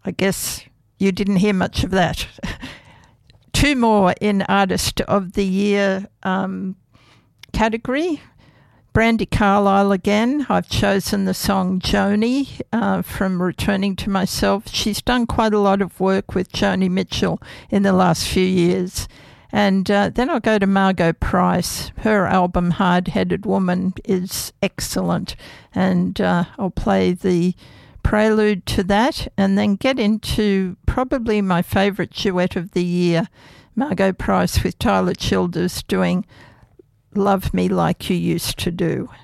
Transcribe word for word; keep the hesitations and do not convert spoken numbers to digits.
I guess you didn't hear much of that. Two more in Artist of the Year um, category. Brandi Carlile again. I've chosen the song Joni uh, from Returning to Myself. She's done quite a lot of work with Joni Mitchell in the last few years. And uh, then I'll go to Margot Price. Her album Hard-Headed Woman is excellent. And uh, I'll play the prelude to that and then get into probably my favourite duet of the year, Margot Price with Tyler Childers doing Love Me Like You Used to Do.